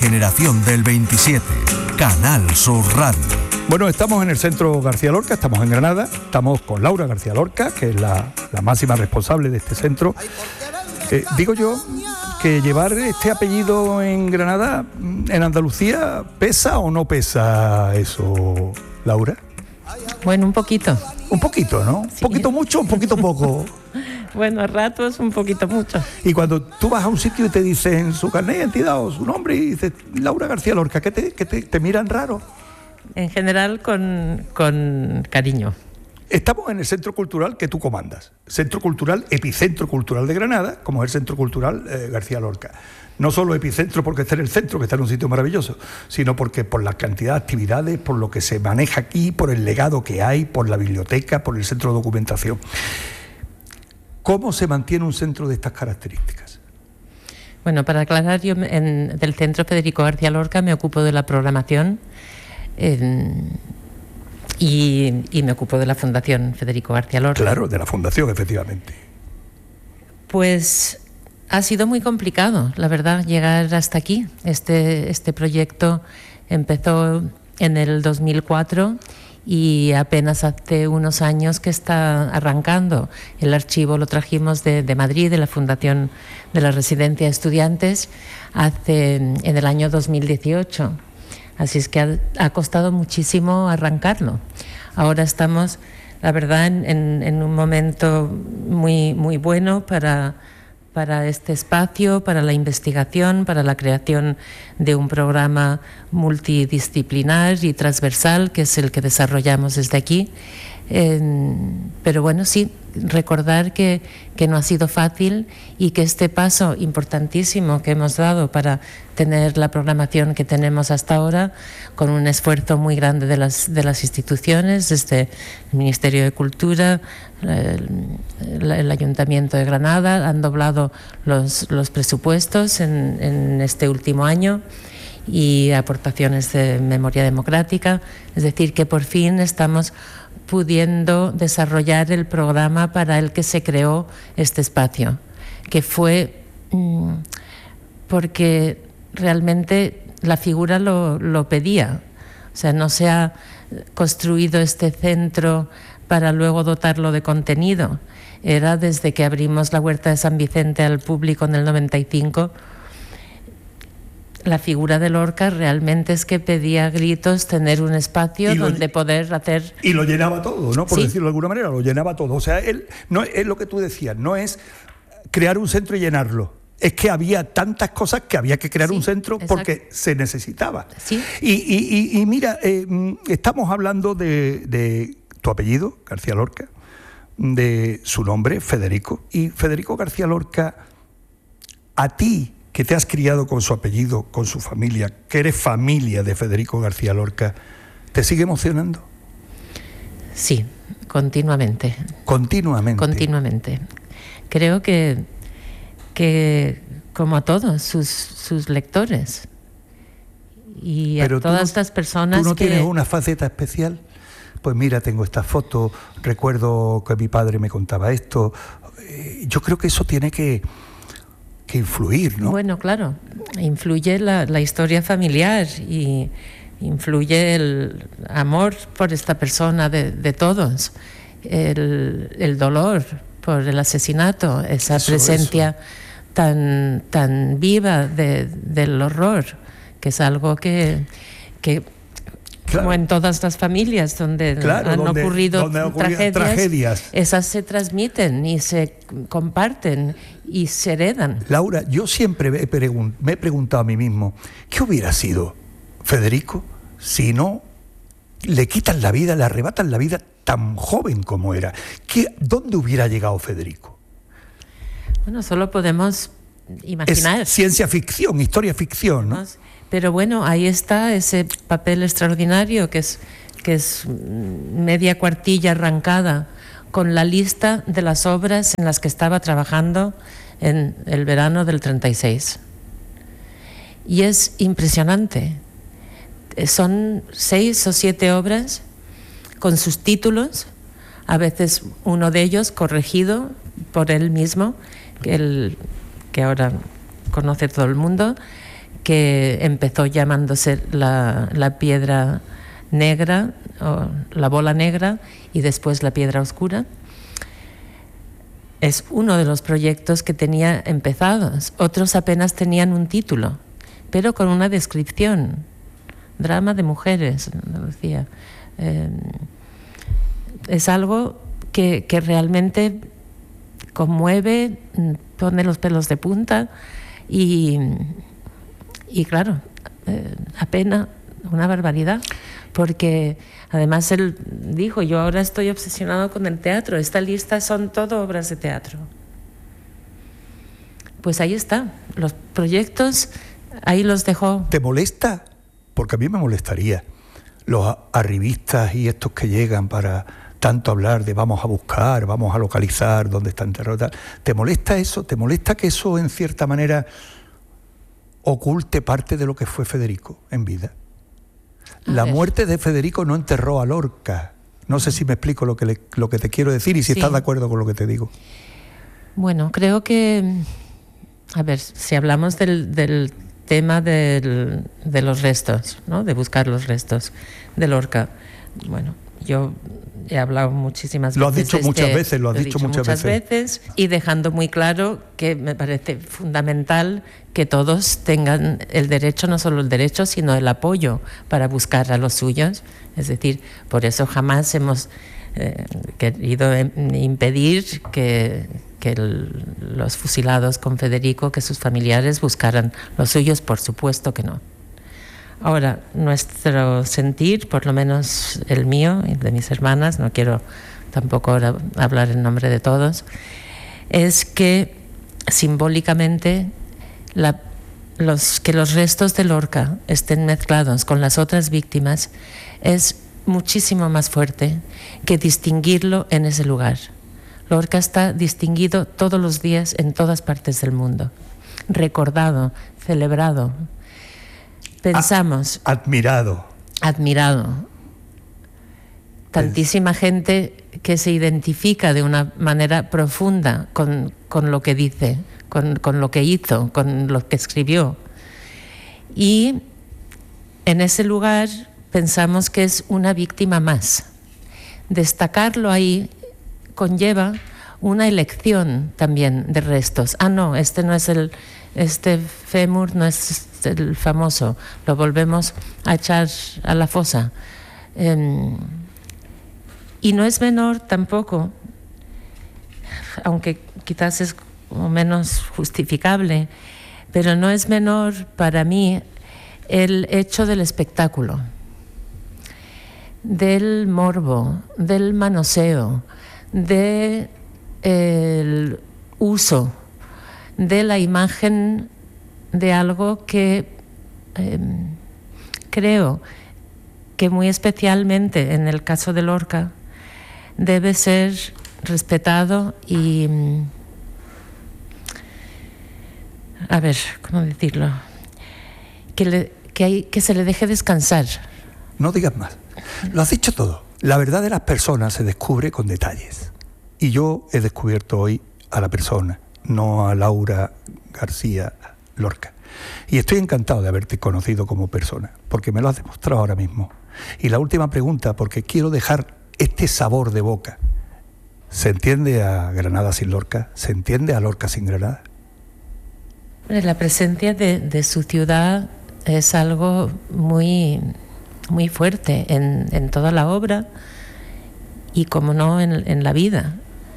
Generación del 27, Canal Sur Radio. Bueno, estamos en el Centro García Lorca, estamos en Granada, estamos con Laura García Lorca, que es la máxima responsable de este centro. Digo yo que llevar este apellido en Granada, en Andalucía, ¿pesa o no pesa eso, Laura? Bueno, un poquito. Un poquito, ¿no? Sí. ¿Un poquito mucho o un poquito poco? Bueno, a ratos un poquito mucho. Y cuando tú vas a un sitio y te dicen su carnet de identidad o su nombre y dices Laura García Lorca, ¿qué te miran raro? En general con cariño. Estamos en el Centro Cultural que tú comandas. Centro Cultural, epicentro cultural de Granada, como es el Centro Cultural García Lorca. No solo epicentro porque está en el centro, que está en un sitio maravilloso, sino porque por la cantidad de actividades, por lo que se maneja aquí, por el legado que hay, por la biblioteca, por el centro de documentación. ¿Cómo se mantiene un centro de estas características? Bueno, para aclarar, yo del Centro Federico García Lorca me ocupo de la programación y me ocupo de la Fundación Federico García Lorca. Claro, de la Fundación, efectivamente. Pues ha sido muy complicado, la verdad, llegar hasta aquí. Este proyecto empezó en el 2004 y apenas hace unos años que está arrancando. El archivo lo trajimos de Madrid, de la Fundación de la Residencia de Estudiantes, en el año 2018. Así es que ha costado muchísimo arrancarlo. Ahora estamos, la verdad, en un momento muy, muy bueno para este espacio, para la investigación, para la creación de un programa multidisciplinar y transversal, que es el que desarrollamos desde aquí. Pero bueno, sí, recordar que no ha sido fácil y que este paso importantísimo que hemos dado para tener la programación que tenemos hasta ahora, con un esfuerzo muy grande de las instituciones, desde el Ministerio de Cultura, el Ayuntamiento de Granada, han doblado los presupuestos en este último año, y aportaciones de Memoria Democrática, es decir, que por fin estamos pudiendo desarrollar el programa para el que se creó este espacio, que fue porque realmente la figura lo pedía. O sea, no se ha construido este centro para luego dotarlo de contenido. Era desde que abrimos la Huerta de San Vicente al público en el 95. La figura de Lorca realmente es que pedía a gritos tener un espacio donde poder hacer... Y lo llenaba todo, ¿no? Por sí, decirlo de alguna manera, lo llenaba todo. O sea, él no es lo que tú decías, no es crear un centro y llenarlo. Es que había tantas cosas que había que crear un centro, exacto, porque se necesitaba. Sí. Y mira, estamos hablando de tu apellido, García Lorca, de su nombre, Federico. Y Federico García Lorca, a ti, que te has criado con su apellido, con su familia, que eres familia de Federico García Lorca, ¿te sigue emocionando? Sí, continuamente. ¿Continuamente? Continuamente. Creo que como a todos sus lectores y pero a todas estas personas ¿tú no que... tienes una faceta especial? Pues mira, tengo esta foto, recuerdo que mi padre me contaba esto. Yo creo que eso tiene que influir, ¿no? Bueno, claro, influye la historia familiar y influye el amor por esta persona de todos, el dolor por el asesinato, esa presencia tan viva del horror, que es algo que claro, como en todas las familias donde han ocurrido tragedias, esas se transmiten y se comparten y se heredan. Laura, yo siempre me he preguntado a mí mismo, ¿qué hubiera sido Federico si no le quitan la vida, le arrebatan la vida tan joven como era? ¿Dónde hubiera llegado Federico? Bueno, solo podemos imaginar. Es ciencia ficción, historia ficción, ¿no? Pero bueno, ahí está ese papel extraordinario que es media cuartilla arrancada con la lista de las obras en las que estaba trabajando en el verano del 36. Y es impresionante. Son 6 o 7 obras con sus títulos, a veces uno de ellos corregido por él mismo, que ahora conoce todo el mundo, que empezó llamándose la piedra negra, o la bola negra, y después la piedra oscura. Es uno de los proyectos que tenía empezados. Otros apenas tenían un título, pero con una descripción. Drama de mujeres, decía. Es algo que realmente conmueve, pone los pelos de punta y claro, apena, una barbaridad. Porque además él dijo, yo ahora estoy obsesionado con el teatro, esta lista son todo obras de teatro. Pues ahí está, los proyectos, ahí los dejó. ¿Te molesta? Porque a mí me molestaría. Los arribistas y estos que llegan para tanto hablar de vamos a buscar, vamos a localizar dónde está enterrado. ¿Te molesta eso? ¿Te molesta que eso en cierta oculte parte de lo que fue Federico en vida? La muerte de Federico no enterró a Lorca. No sé si me explico lo que te quiero decir y si estás de acuerdo con lo que te digo. Bueno, creo que, a ver, si hablamos del tema de los restos, ¿no? De buscar los restos de Lorca. Bueno, yo he hablado muchísimas veces. Lo has dicho muchas veces, lo has dicho muchas veces. Y dejando muy claro que me parece fundamental que todos tengan el derecho, no solo el derecho, sino el apoyo para buscar a los suyos. Es decir, por eso jamás hemos querido impedir que los fusilados con Federico, que sus familiares buscaran los suyos, por supuesto que no. Ahora, nuestro sentir, por lo menos el mío y de mis hermanas, no quiero tampoco ahora hablar en nombre de todos, es que simbólicamente que los restos de Lorca estén mezclados con las otras víctimas es muchísimo más fuerte que distinguirlo en ese lugar. Lorca está distinguido todos los días en todas partes del mundo, recordado, celebrado. Pensamos... Admirado. Tantísima gente que se identifica de una manera profunda con lo que dice, con lo que hizo, con lo que escribió. Y en ese lugar pensamos que es una víctima más. Destacarlo ahí conlleva una elección también de restos. No, este fémur no es el famoso, lo volvemos a echar a la fosa. Y no es menor tampoco, aunque quizás es menos justificable, pero no es menor para mí el hecho del espectáculo, del morbo, del manoseo, del uso de la imagen de algo que creo que muy especialmente en el caso de Lorca debe ser respetado y, a ver, ¿cómo decirlo? Que se le deje descansar. No digas más. Lo has dicho todo. La verdad de las personas se descubre con detalles. Y yo he descubierto hoy a la persona, no a Laura García Lorca. Y estoy encantado de haberte conocido como persona, porque me lo has demostrado ahora mismo. Y la última pregunta, porque quiero dejar este sabor de boca. ¿Se entiende a Granada sin Lorca? ¿Se entiende a Lorca sin Granada? La presencia de su ciudad es algo muy, muy fuerte en toda la obra y, como no, en la vida.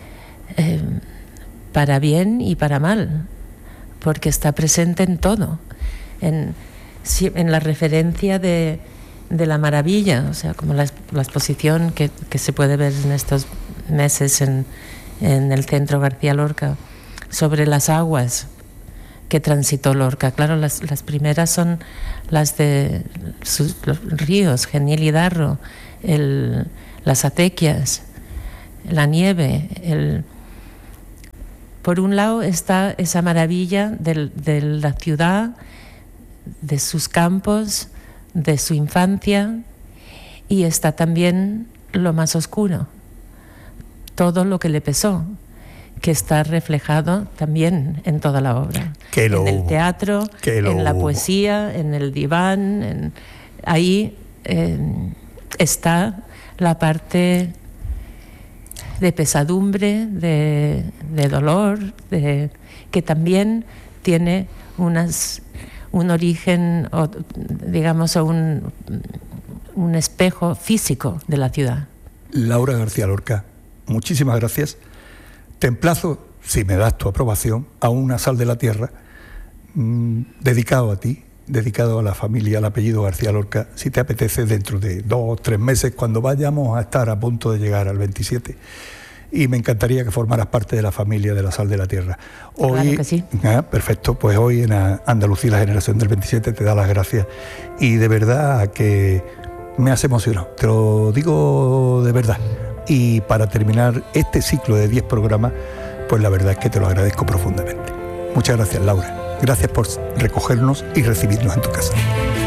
Para bien y para mal, porque está presente en todo, en la referencia de la maravilla, o sea, como la exposición que se puede ver en estos meses en el Centro García Lorca, sobre las aguas que transitó Lorca. Claro, las primeras son las de los ríos, Genil y Darro, las acequias, la nieve. Por un lado está esa maravilla de la ciudad, de sus campos, de su infancia, y está también lo más oscuro, todo lo que le pesó, que está reflejado también en toda la obra. En el teatro, en la poesía, en el diván, ahí está la parte de pesadumbre, de dolor, que también tiene un origen, o digamos, un espejo físico de la ciudad. Laura García Lorca, muchísimas gracias. Te emplazo, si me das tu aprobación, a una Sal de la Tierra dedicado a ti, dedicado a la familia, al apellido García Lorca, si te apetece, dentro de 2 o 3 meses, cuando vayamos a estar a punto de llegar al 27. Y me encantaría que formaras parte de la familia de la Sal de la Tierra. Hoy, claro que sí. Perfecto, pues hoy en Andalucía, la generación del 27, te da las gracias. Y de verdad que me has emocionado, te lo digo de verdad. Y para terminar este ciclo de 10 programas, pues la verdad es que te lo agradezco profundamente. Muchas gracias, Laura. Gracias por recogernos y recibirnos en tu casa.